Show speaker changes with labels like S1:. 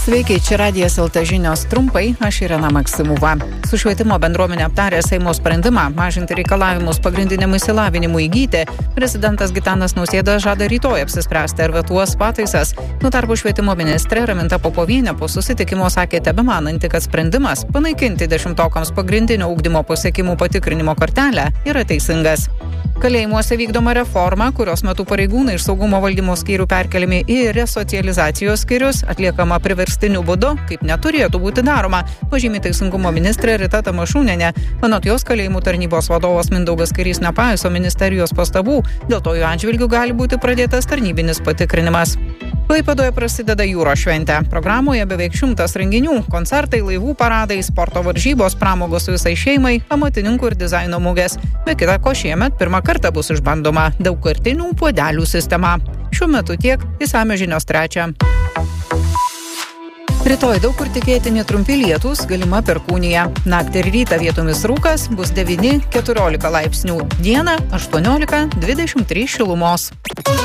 S1: Sveiki, čia Radijas LT žinios trumpai, aš Irena Maksimova. Su švietimo bendruomenė aptarė Seimo sprendimą mažinti reikalavimus pagrindiniam išsilavinimui įgyti. Prezidentas Gitanas Nausėda žada rytoj apsispręsti ar vetuos pataisas. Tuo tarpu švietimo ministrė Raminta Popovienė po susitikimo sakė tebemananti, kad sprendimas panaikinti 10-okams pagrindinio ugdymo pasiekimų patikrinimo kortelę yra teisingas. Kalėjimuose vykdoma reforma, kurios metu pareigūnai iš saugumo valdymo skyrių perkeliami į resocializacijos skyrius, atliekama priverstiniu būdu, kaip neturėtų būti daroma, pažymi teisingumo ministrė Rita Tamašūnienė. Anot jos, kalėjimų tarnybos vadovas Mindaugas Kairys nepaiso ministerijos pastabų, dėl to jų atžvilgių gali būti pradėtas tarnybinis patikrinimas. Klaipėdoje prasideda jūros šventė. Programoje beveik 100 renginių, koncertai, laivų paradai, sporto varžybos, pramogos visai šeimai, amatininkų ir dizaino mugės. Be kita ko, šiemet pirmą kartą bus išbandoma daugkartinių puodelių sistema. Šiuo metu tiek, išsamios žinios 3. Rytoj daug kur tikėtini trumpi lietūs, galima perkūnija. Naktį ir rytą vietomis rūkas, bus 9-14 laipsnių. Dieną 18-23 šilumos.